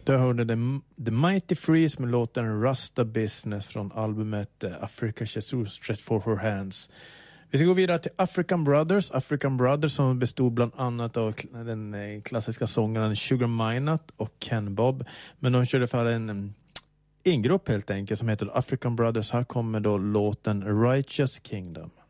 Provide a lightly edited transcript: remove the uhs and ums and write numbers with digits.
Där hörde The Mighty Freeze med låten Rasta Business från albumet Africa Jesus Stretch for Her Hands. Vi ska gå vidare till African Brothers som bestod bland annat av den klassiska sångaren Sugar Minott och Ken Bob. Men de körde för en grupp helt enkelt som heter African Brothers. Här kommer då låten Righteous Kingdom.